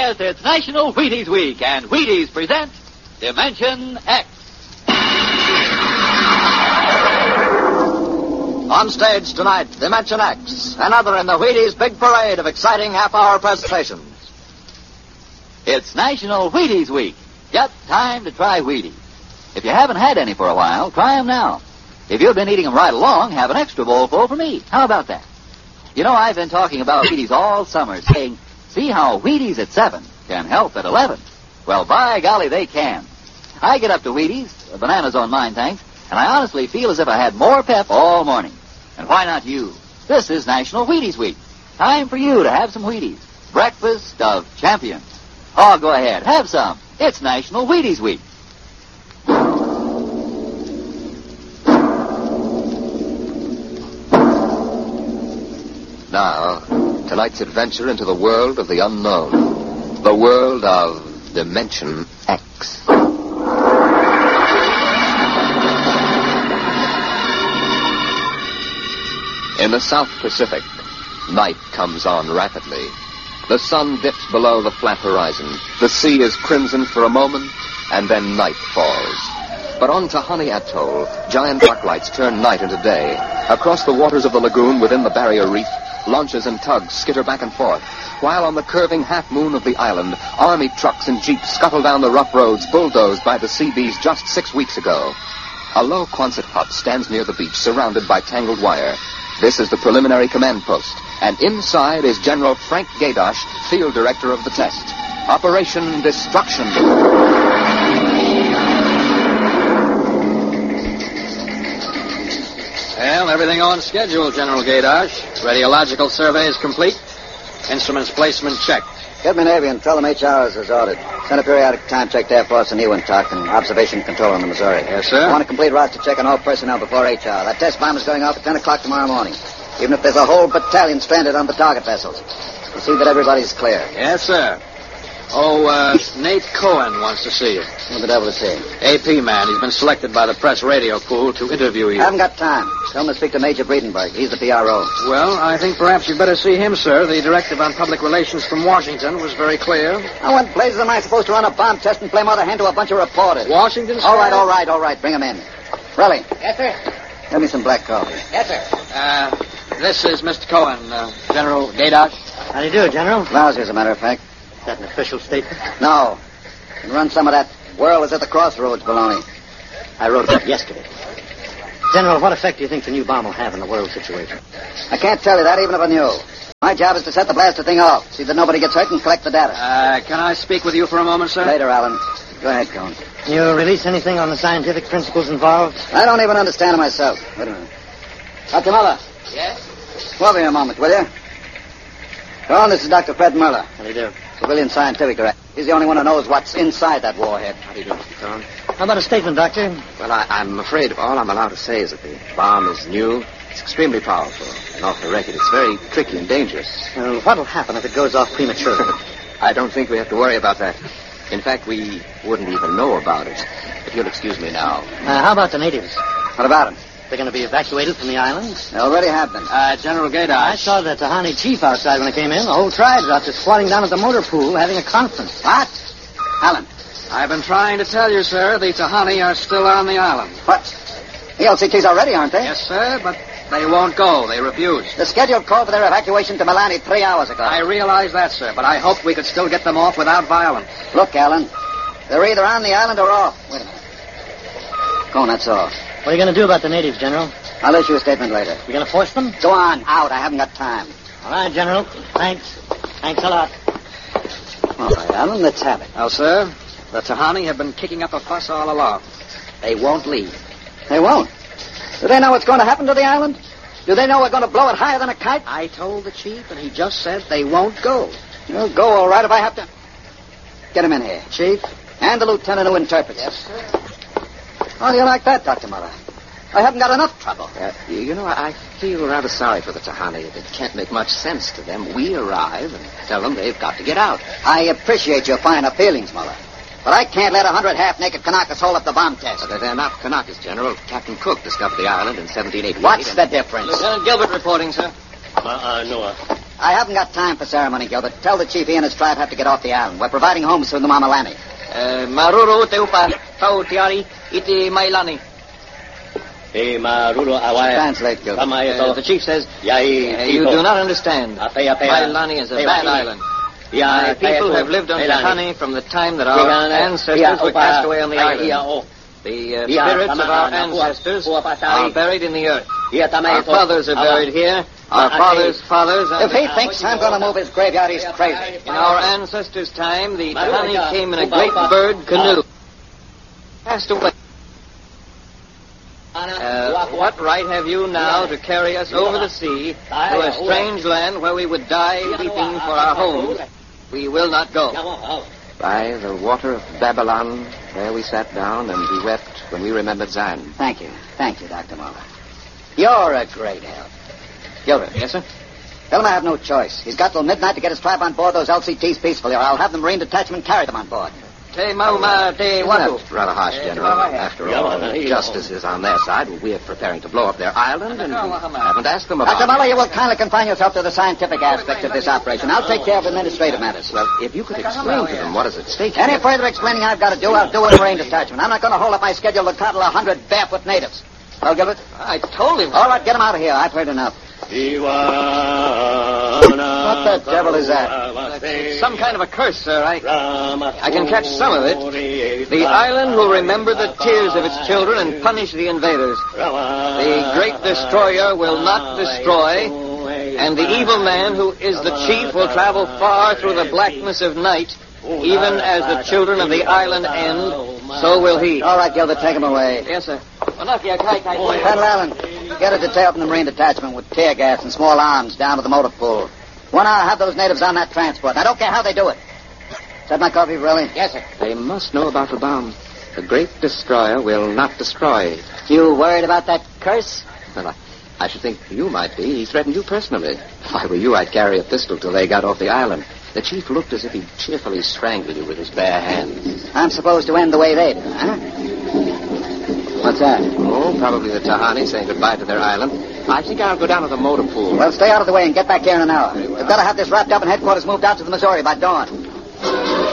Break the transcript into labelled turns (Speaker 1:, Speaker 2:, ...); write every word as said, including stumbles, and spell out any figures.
Speaker 1: Yes, it's National Wheaties Week, and Wheaties presents Dimension X.
Speaker 2: On stage tonight, Dimension X, another in the Wheaties big parade of exciting half-hour presentations.
Speaker 1: It's National Wheaties Week. Yep, time to try Wheaties. If you haven't had any for a while, try them now. If you've been eating them right along, have an extra bowl full for me. How about that? You know, I've been talking about Wheaties all summer, saying, see how Wheaties at seven can help at eleven. Well, by golly, they can. I get up to Wheaties, bananas on mine, thanks, and I honestly feel as if I had more pep all morning. And why not you? This is National Wheaties Week. Time for you to have some Wheaties. Breakfast of champions. Oh, go ahead, have some. It's National Wheaties Week.
Speaker 3: Now, tonight's adventure into the world of the unknown. The world of Dimension X. In the South Pacific, night comes on rapidly. The sun dips below the flat horizon. The sea is crimson for a moment, and then night falls. But on Tahani Atoll, giant dark lights turn night into day. Across the waters of the lagoon within the barrier reef, launches and tugs skitter back and forth, while on the curving half-moon of the island, army trucks and jeeps scuttle down the rough roads bulldozed by the Seabees just six weeks ago. A low Quonset hut stands near the beach, surrounded by tangled wire. This is the preliminary command post, and inside is General Frank Gaydosh, field director of the test. Operation Destruction.
Speaker 4: Well, everything on schedule, General Gaydosh. Radiological survey is complete. Instruments placement checked.
Speaker 5: Get me Navy and tell them H R is as ordered. Send a periodic time check to Air Force and Ewantok and observation control on the Missouri.
Speaker 4: Yes, sir.
Speaker 5: I want a complete roster check on all personnel before H R. That test bomb is going off at ten o'clock tomorrow morning. Even if there's a whole battalion stranded on the target vessels. We'll see that everybody's clear.
Speaker 4: Yes, sir. Oh, uh, Nate Cohen wants to see you.
Speaker 5: What the devil is he?
Speaker 4: A P man. He's been selected by the press radio pool to interview you.
Speaker 5: I haven't got time. Tell him to speak to Major Breedenberg. He's the P R O.
Speaker 4: Well, I think perhaps you'd better see him, sir. The directive on public relations from Washington was very clear.
Speaker 5: Now, what blazes am I supposed to run a bomb test and play mother hen to a bunch of reporters?
Speaker 4: Washington, sir?
Speaker 5: All right, all right, all right. Bring him in. Relly.
Speaker 6: Yes, sir.
Speaker 5: Get me some black coffee.
Speaker 6: Yes, sir.
Speaker 4: Uh, this is Mister Cohen, uh, General Gaydosh.
Speaker 6: How do you do, General?
Speaker 5: Lousy, as a matter of fact.
Speaker 6: Is that an official statement?
Speaker 5: No. And run some of that world is at the crossroads baloney.
Speaker 6: I wrote about it yesterday. General, what effect do you think the new bomb will have in the world situation?
Speaker 5: I can't tell you that even if I knew. My job is to set the blaster thing off, see that nobody gets hurt, and collect the data.
Speaker 4: Uh, can I speak with you for a moment, sir?
Speaker 5: Later, Alan. Go ahead, Cohen.
Speaker 6: You release anything on the scientific principles involved?
Speaker 5: I don't even understand it myself. Wait a minute. Doctor Muller.
Speaker 6: Yes?
Speaker 5: Come over here a moment, will you? Cohen, this is Doctor Fred Muller.
Speaker 6: How do you do?
Speaker 5: Civilian scientific director. He's the only one who knows what's inside that warhead.
Speaker 3: How do you do, Mister Cohen?
Speaker 6: How about a statement, Doctor?
Speaker 3: Well, I, I'm afraid all I'm allowed to say is that the bomb is new. It's extremely powerful. And off the record, it's very tricky and dangerous.
Speaker 6: Well, what'll happen if it goes off prematurely?
Speaker 3: I don't think we have to worry about that. In fact, we wouldn't even know about it. If you'll excuse me now.
Speaker 6: Uh, how about the natives?
Speaker 5: What about him?
Speaker 6: They're going to be evacuated from the island?
Speaker 5: They already have been.
Speaker 4: Uh, General Gaydosh.
Speaker 6: I saw the Tahani chief outside when I came in. The whole tribe's out there squatting down at the motor pool having a conference.
Speaker 5: What? Alan.
Speaker 4: I've been trying to tell you, sir, the Tahani are still on the island.
Speaker 5: What? The L C Ts are ready, aren't they?
Speaker 4: Yes, sir, but they won't go. They refuse.
Speaker 5: The scheduled call for their evacuation to Milani three hours ago.
Speaker 4: I realize that, sir, but I hoped we could still get them off without violence.
Speaker 5: Look, Alan, they're either on the island or off. Wait a minute. Go on, that's all.
Speaker 6: What are you going to do about the natives, General?
Speaker 5: I'll issue a statement later.
Speaker 6: You going to force them?
Speaker 5: Go on, out. I haven't got time.
Speaker 6: All right, General. Thanks. Thanks a lot.
Speaker 5: All right, Alan, let's have it.
Speaker 4: Well, sir, the Tahani have been kicking up a fuss all along. They won't leave.
Speaker 5: They won't. Do they know what's going to happen to the island? Do they know we're going to blow it higher than a kite?
Speaker 4: I told the chief, and he just said they won't go.
Speaker 5: You'll go all right if I have to. Get him in here.
Speaker 4: Chief?
Speaker 5: And the lieutenant who interprets.
Speaker 4: Yes, sir.
Speaker 5: How do you like that, Doctor Muller? I haven't got enough trouble.
Speaker 3: Uh, you, you know, I feel rather sorry for the Tahani. It can't make much sense to them. We arrive and tell them they've got to get out.
Speaker 5: I appreciate your finer feelings, Muller. But I can't let a hundred half-naked Kanakas hold up the bomb test.
Speaker 3: But they're not Kanakas, General. Captain Cook discovered the island in seventeen eighty-eight.
Speaker 5: What's the difference?
Speaker 4: Lieutenant Gilbert reporting, sir.
Speaker 7: Uh, uh, Noah.
Speaker 5: I haven't got time for ceremony, Gilbert. Tell the chief he and his tribe have to get off the island. We're providing homes for the Mamalani.
Speaker 4: Uh, Maruru teupa tau tiari iti mailani.
Speaker 5: Translate, Gilbert.
Speaker 4: Uh, the chief says, uh, you do not understand. Mailani is a bad island. My people have lived on Tahani from the time that our ancestors were cast away on the island. The uh, spirits of our ancestors are buried in the earth. Our fathers are buried here. Our fathers' fathers...
Speaker 5: If he thinks I'm going to move his graveyard, he's crazy.
Speaker 4: In our ancestors' time, the Tahani came in a great bird canoe. Passed away. Uh, what right have you now to carry us over the sea to a strange land where we would die weeping for our homes? We will not go.
Speaker 3: By the water of Babylon, there we sat down and we wept when we remembered Zion.
Speaker 5: Thank you. Thank you, Doctor Muller. You're a great help. Gilbert.
Speaker 4: Yes, sir?
Speaker 5: Tell him I have no choice. He's got till midnight to get his tribe on board those L C Ts peacefully, or I'll have the Marine detachment carry them on board.
Speaker 4: Te mauma te watu.
Speaker 3: That's rather harsh, General. After all, justice is on their side. We're preparing to blow up their island, and we haven't asked them about
Speaker 5: Doctor
Speaker 3: it.
Speaker 5: Muller, you will kindly confine yourself to the scientific aspects of this operation. I'll take care of administrative matters.
Speaker 3: Well, if you could explain to them what is at stake
Speaker 5: Any
Speaker 3: here.
Speaker 5: further explaining I've got to do, I'll do with a Marine detachment. I'm not going to hold up my schedule to coddle a hundred barefoot natives. Well, Gilbert?
Speaker 4: I told him.
Speaker 5: All right, get him out of here. I've heard enough. What the devil is that?
Speaker 4: It's some kind of a curse, sir. I, I can catch some of it. The island will remember the tears of its children and punish the invaders. The great destroyer will not destroy, and the evil man who is the chief will travel far through the blackness of night. Even as the children of the island end, so will he.
Speaker 5: All right, Gilbert, take him away.
Speaker 4: Yes, sir.
Speaker 5: Colonel Allen, get a detail from the Marine detachment with tear gas and small arms down to the motor pool. One hour, have those natives on that transport. I don't care how they do it. Is that my coffee, Varelli?
Speaker 4: Yes, sir.
Speaker 3: They must know about the bomb. The great destroyer will not destroy.
Speaker 5: You worried about that curse?
Speaker 3: Well, I, I should think you might be. He threatened you personally. If I were you, I'd carry a pistol till they got off the island. The chief looked as if he'd cheerfully strangle you with his bare hands.
Speaker 5: I'm supposed to end the way they do, huh? What's that?
Speaker 3: Oh, probably the Tahani saying goodbye to their island. I think I'll go down to the motor pool.
Speaker 5: Well, stay out of the way and get back here in an hour. We've got to have this wrapped up and headquarters moved out to the Missouri by dawn.